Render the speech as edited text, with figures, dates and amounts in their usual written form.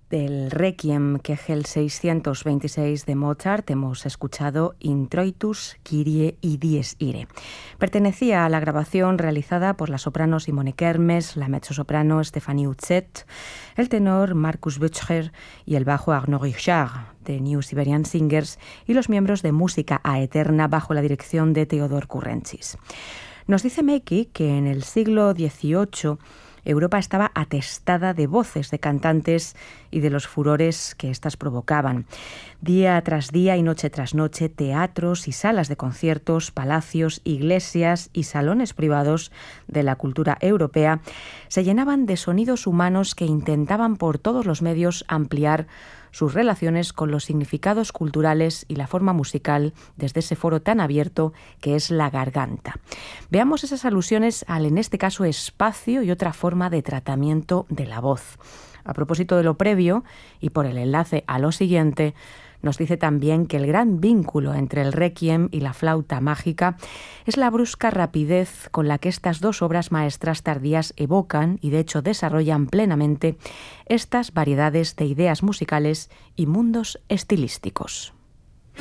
Del Requiem, Kegel 626 de Mozart, hemos escuchado Introitus, Kyrie y Dies Irae. Pertenecía a la grabación realizada por la soprano Simone Kermes, la mezzosoprano Stéphanie Utzet, el tenor Marcus Böttcher y el bajo Arnaud Richard, de New Siberian Singers, y los miembros de Música a Eterna bajo la dirección de Theodor Currentzis. Nos dice Meki que en el siglo XVIII Europa estaba atestada de voces de cantantes y de los furores que éstas provocaban. Día tras día y noche tras noche, teatros y salas de conciertos, palacios, iglesias y salones privados de la cultura europea se llenaban de sonidos humanos que intentaban por todos los medios ampliar sus relaciones con los significados culturales y la forma musical desde ese foro tan abierto que es la garganta. Veamos esas alusiones al, en este caso, espacio y otra forma de tratamiento de la voz. A propósito de lo previo, y por el enlace a lo siguiente, nos dice también que el gran vínculo entre el Requiem y la flauta mágica es la brusca rapidez con la que estas dos obras maestras tardías evocan y de hecho desarrollan plenamente estas variedades de ideas musicales y mundos estilísticos.